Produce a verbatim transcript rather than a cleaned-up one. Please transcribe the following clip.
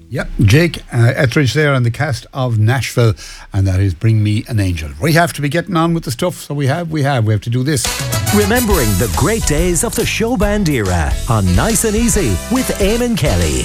Yep, Jake uh, Etheridge there on the cast of Nashville, and that is Bring Me an Angel. We have to be getting on with the stuff, so we have, we have, we have to do this. Remembering the great days of the show band era on Nice and Easy with Eamon Kelly.